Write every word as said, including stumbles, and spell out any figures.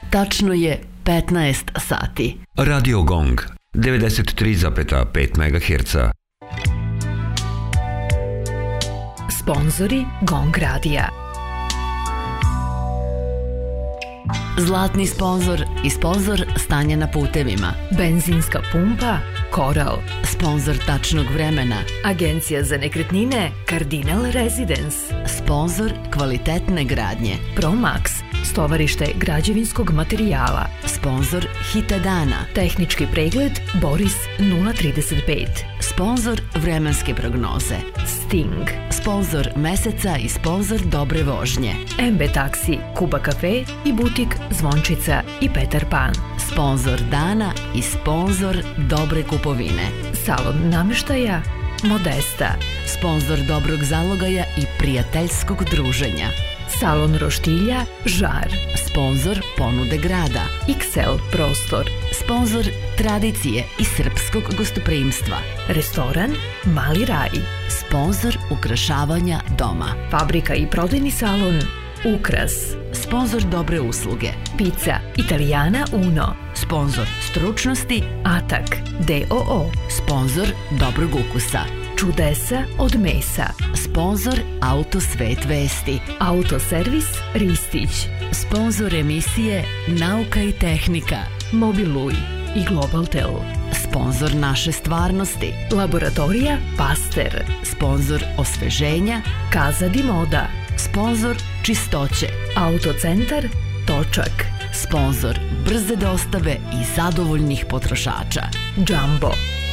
Tačno je petnaest sati. Radio Gong, devedeset tri zarez pet megaherca. Sponzori Gong radija. Zlatni sponzor i sponzor stanja na putevima. Benzinska pumpa Koral. Sponzor tačnog vremena. Agencija za nekretnine Cardinal Residence. Sponzor kvalitetne gradnje. Promax, stovarište građevinskog materijala. Sponzor hita dana. Tehnički pregled Boris nula trideset pet. Sponzor vremenske prognoze. Sting. Sponzor meseca i sponzor dobre vožnje. M B Taksi, Kuba kafe i butik Zvončica i Petar Pan. Sponzor dana i sponzor dobre kupovine. Salon namještaja Modesta. Sponzor dobrog zalogaja i prijateljskog druženja. Salon roštilja Žar. Sponzor ponude grada. iks el prostor. Sponzor tradicije i srpskog gostoprimstva. Restoran Mali raj. Sponzor ukrašavanja doma. Fabrika i prodajni salon Ukras. Sponzor dobre usluge. Pizza Italijana Uno. Sponzor stručnosti Atak D O O. Sponzor dobrog ukusa. Čudesa od mesa. Sponzor Autosvet vesti. Autoservis Ristić. Sponzor emisije Nauka i tehnika. Mobiluj i Globaltel. Sponzor naše stvarnosti. Laboratorija Paster. Sponzor osveženja Casa di Moda. Sponzor čistoće. Autocentar Točak. Sponzor brze dostave i zadovoljnih potrošača. Jumbo.